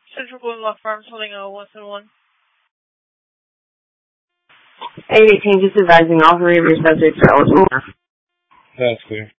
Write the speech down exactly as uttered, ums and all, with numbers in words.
Central Golden Law Farms holding a one seven one. eight eighteen, just advising all three of your subjects are eligible. That's clear.